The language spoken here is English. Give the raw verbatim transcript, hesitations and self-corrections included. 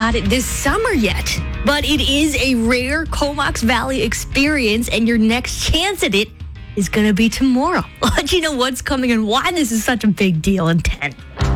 got it this summer yet. But it is a rare Comox Valley experience, and your next chance at it is going to be tomorrow. I'll let you know what's coming and why this is such a big deal in ten.